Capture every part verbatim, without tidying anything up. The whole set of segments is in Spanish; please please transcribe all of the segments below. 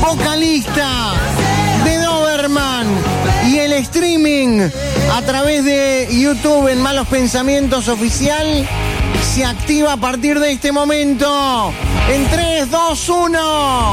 vocalista de Doberman, y el streaming a través de YouTube en Malos Pensamientos Oficial se activa a partir de este momento. En tres, dos, uno.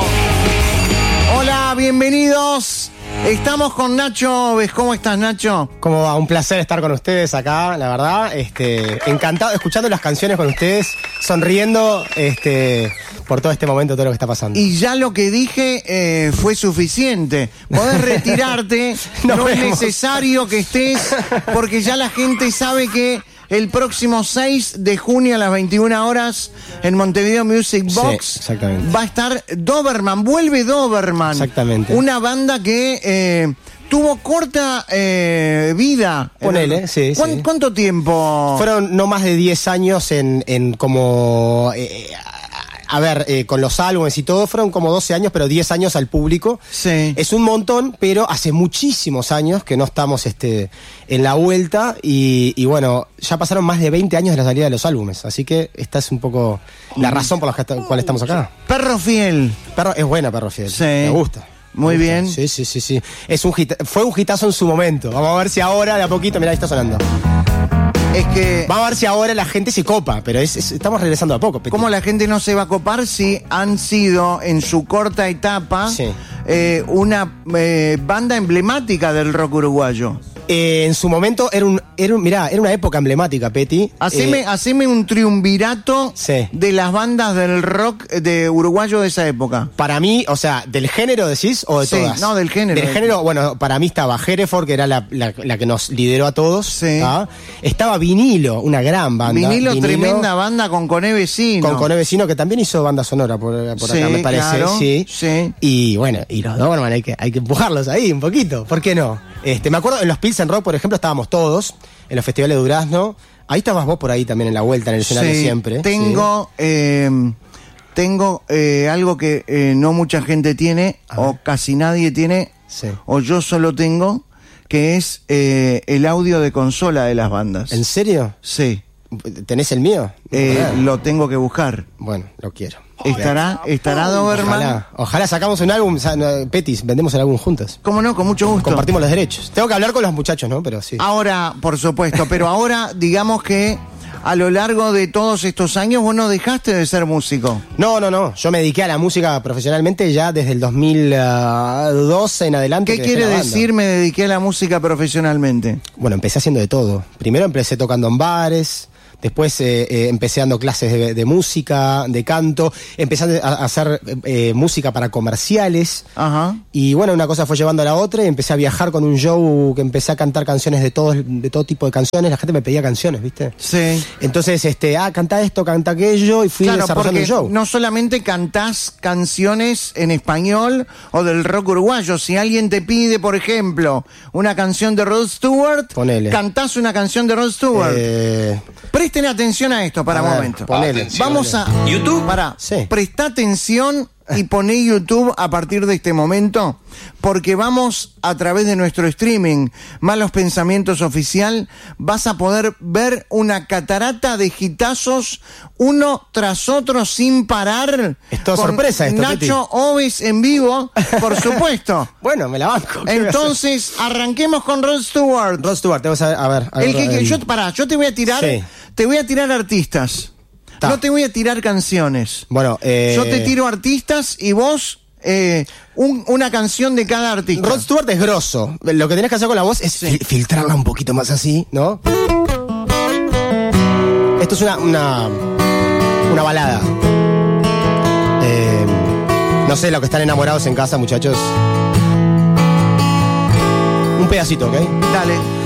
Hola, bienvenidos. Estamos con Nacho Oves. ¿Cómo estás, Nacho? ¿Cómo va? Un placer estar con ustedes acá, la verdad. Este, encantado, escuchando las canciones con ustedes, sonriendo este, por todo este momento, todo lo que está pasando. Y ya lo que dije eh, fue suficiente. Podés retirarte, no, no es necesario que estés, porque ya la gente sabe que el próximo seis de junio a las veintiuna horas en Montevideo Music Box sí, exactamente. va a estar Doberman, vuelve Doberman. Exactamente. Una banda que eh, tuvo corta eh, vida. Ponele, sí, ¿Cuán, sí. ¿Cuánto tiempo? Fueron no más de diez años en, en como... Eh, A ver, eh, con los álbumes y todo, fueron como doce años, pero diez años al público. Sí. Es un montón, pero hace muchísimos años que no estamos este, en la vuelta. Y, y bueno, ya pasaron más de veinte años de la salida de los álbumes. Así que esta es un poco la razón por la cual estamos acá. Perro Fiel. Perro, es buena Perro Fiel. Sí. Me gusta. Muy Me bien. gusta. Sí, sí, sí, sí. Es un hit, fue un hitazo en su momento. Vamos a ver si ahora, de a poquito, mirá, ahí está sonando. Es que... Vamos a ver si ahora la gente se copa, pero es, es, estamos regresando a poco. Petit. ¿Cómo la gente no se va a copar si han sido en su corta etapa sí. eh, una eh, banda emblemática del rock uruguayo? Eh, en su momento era un, era un, mirá, era una época emblemática, Peti. Haceme, eh, haceme un triunvirato sí. de las bandas del rock de uruguayo de esa época. Para mí, o sea, ¿del género decís o de Sí, todas? no, del género. Del género, bueno, para mí estaba Hereford, que era la, la, la que nos lideró a todos. Sí. ¿tá? Estaba Vinilo, una gran banda. Vinilo, Vinilo, tremenda banda con Coné Vecino. Con Coné Vecino, que también hizo banda sonora por, por sí, acá, me parece. Claro, sí. sí. Y bueno, y los Doberman hay que, hay que empujarlos ahí un poquito. ¿Por qué no? Este, me acuerdo en los Pilsen Rock, por ejemplo, estábamos todos en los festivales de Durazno. Ahí estabas vos por ahí también en la vuelta, en el escenario sí, siempre. Tengo, sí. eh, tengo eh, algo que eh, no mucha gente tiene, A o ver. casi nadie tiene, Sí. o yo solo tengo, que es eh, el audio de consola de las bandas. ¿En serio? Sí. ¿Tenés el mío? Eh, Ojalá. lo tengo que buscar. Bueno, lo quiero. ¿Estará, estará Doberman? Ojalá, ojalá sacamos un álbum, Petis, vendemos el álbum juntos. ¿Cómo no? Con mucho gusto. Compartimos los derechos. Tengo que hablar con los muchachos, ¿no? Pero sí. Ahora, por supuesto, pero ahora digamos que a lo largo de todos estos años vos no dejaste de ser músico. No, no, no. Yo me dediqué a la música profesionalmente ya desde el dos mil doce en adelante. ¿Qué quiere decir me dediqué a la música profesionalmente? Bueno, empecé haciendo de todo. Primero empecé tocando en bares. Después eh, eh, empecé dando clases de, de música, de canto, empecé a, a hacer eh, música para comerciales. Ajá. Y bueno, una cosa fue llevando a la otra y empecé a viajar con un show que empecé a cantar canciones de todo, de todo tipo de canciones. La gente me pedía canciones, ¿viste? Sí. Entonces, este, ah, canta esto, canta aquello, y fui Claro, desarrollando porque el show. no solamente cantás canciones en español o del rock uruguayo. Si alguien te pide, por ejemplo, una canción de Rod Stewart, Ponele. cantás una canción de Rod Stewart. Eh... Presten atención a esto para A un ver, momento. ponele. Atención. Vamos a YouTube. Para, Sí. presta atención y poné YouTube a partir de este momento, porque vamos a través de nuestro streaming Malos Pensamientos Oficial, vas a poder ver una catarata de hitazos uno tras otro sin parar. Es todo con sorpresa esto, Nacho Oves en vivo, por supuesto. Bueno, me la banco. ¿Qué voy a hacer? Entonces, arranquemos con Rod Stewart. Rod Stewart, te vas a, a ver. A El ver, que, que- el- yo, pará, yo te voy a tirar, Sí. te voy a tirar artistas. Ta. No te voy a tirar canciones. Bueno, eh... Yo te tiro artistas y vos eh, un- una canción de cada artista. Rod Stewart es grosso. Lo que tenés que hacer con la voz es Sí. fil- filtrarla un poquito más así, ¿no? Esto es una una, una balada. Eh, no sé, los que están enamorados en casa, muchachos. Un pedacito, ¿ok? Dale.